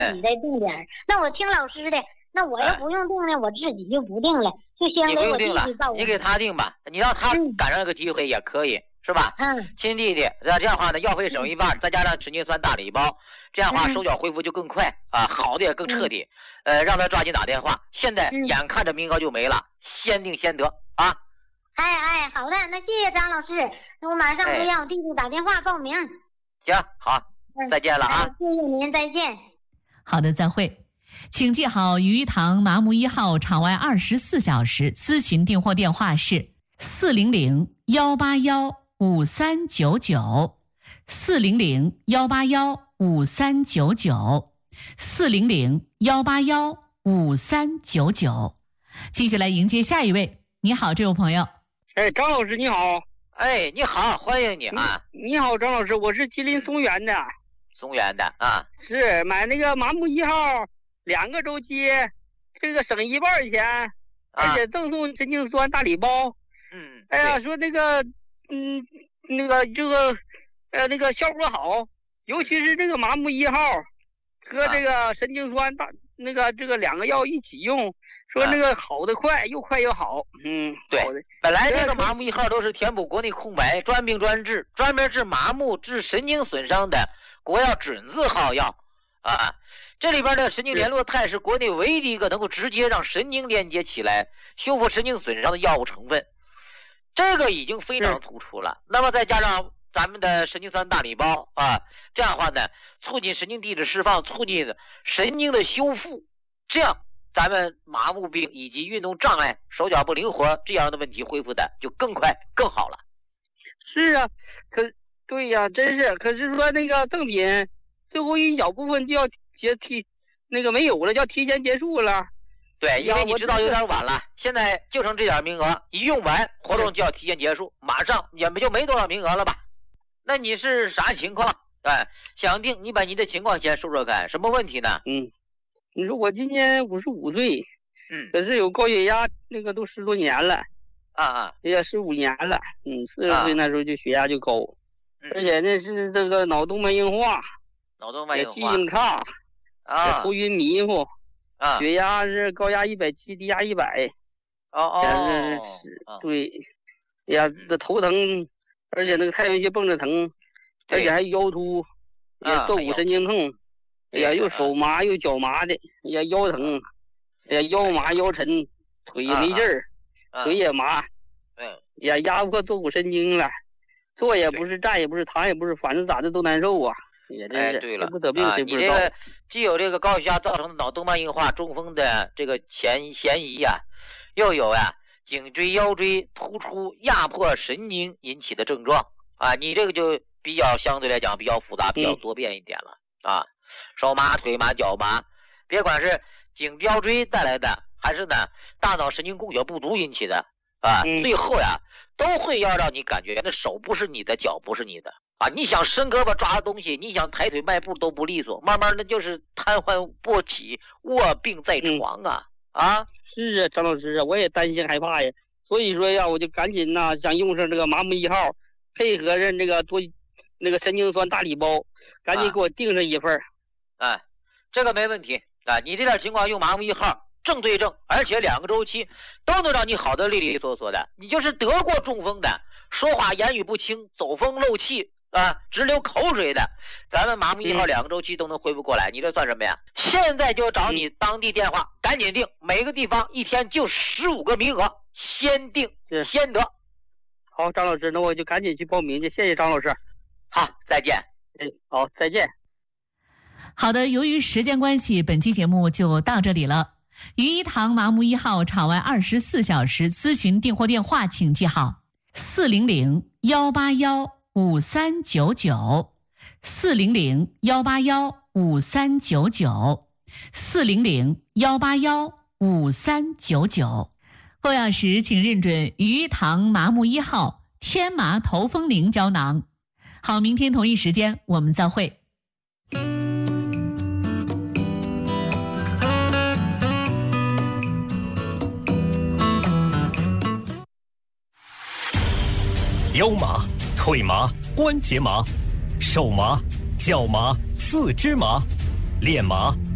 己再定点。那我听老师的，那我要不用定呢，我自己就不定了，就先给我弟弟报。 你给他定吧，你让他赶上个机会也可以，是吧？亲弟弟，这样的话呢，药费省一半，再加上神经酸大礼包，这样的话手脚恢复就更快啊，好的也更彻底。让他抓紧打电话，现在眼看着名额就没了，先定先得啊。 好的，那谢谢张老师，那我马上就让我弟弟打电话报名。 行，好，再见了啊！ 谢谢您，再见。 好的，再会。请记好，鱼塘麻木1号场外24小时咨询订货电话是400-181-5399 400-181-5399 400-181-5399。继续来迎接下一位。你好，这位朋友。 张老师你好。 你好，欢迎你啊。 你好，张老师，我是吉林松原的。 松原的啊。 是买那个麻木1号2个周期，这个省一半钱，而且赠送神经酸大礼包。说那个那个效果好，尤其是这个麻木1号和这个神经酸这个2个药一起用，说那个好的快，又快又好。 对，本来这个麻木1号都是填补国内空白，专病专治，专门治麻木、治神经损伤的国药准字号药啊。这里边的神经联络肽是国内唯一的一个能够直接让神经连接起来、修复神经损伤的药物成分，这个已经非常突出了。那么再加上咱们的神经酸大礼包啊，这样的话呢，促进神经递质释放，促进神经的修复，这样咱们麻木病以及运动障碍、手脚不灵活这样的问题恢复的就更快更好了。 是啊，对呀，真是。可是说那个赠品最后一小部分就要没有了，要提前结束了。 对，因为你知道有点晚了，现在就剩这点名额，一用完活动就要提前结束，马上也就没多少名额了吧？那你是啥情况？想定你把你的情况先说说看，什么问题呢？ 你说我今年55岁，可是有高血压，那个都10多年了，也15年了，40岁那时候就血压就高，而且那是这个脑动脉硬化，也记性差，头晕迷糊，血压是高压170，低压100，对，这头疼，而且那个太阳穴蹦着疼，而且还腰突，也坐骨神经痛。又手麻又脚麻的，腰疼，腰麻腰沉，腿没劲儿，腿也麻，压迫坐骨神经了，坐也不是，站也不是，躺也不是，反正咋的都难受啊！也真是， 对了， 不得病谁不知道？ 你这个既有这个高血压造成的脑动脉硬化、中风的这个嫌疑呀，又有颈椎、腰椎突出压迫神经引起的症状啊，你这个就比较相对来讲比较复杂、比较多变一点了啊。手麻、腿麻、脚麻，别管是颈腰椎带来的，还是呢大脑神经供血不足引起的最后都会要让你感觉那手不是你的，脚不是你的你想伸胳膊抓东西，你想抬腿迈步都不利索，慢慢的就是瘫痪不起，卧病在床是啊，张老师我也担心害怕呀，所以说我就赶紧想用上这个麻木1号，配合着那个神经酸大礼包，赶紧给我订上一份。 这个没问题你这点情况用麻木1号正对正，而且2个周期都能让你好的利利索索的。你就是得过中风的，说话言语不清，走风漏气直流口水的，咱们麻木1号2个周期都能恢复过来，你这算什么呀？现在就找你当地电话，赶紧订，每个地方一天就15个名额，先订先得。 好，张老师，那我就赶紧去报名去，谢谢张老师。 好，再见。 好，再见。 好的，由于时间关系，本期节目就到这里了。鱼塘麻木1号场外24小时咨询订货电话，请记好400-181-5399 400-181-5399 400-181-5399。购药时请认准鱼塘麻木1号天麻头风灵胶囊。好，明天同一时间我们再会。 腰麻、腿麻、关节麻、手麻、脚麻、四肢麻，练麻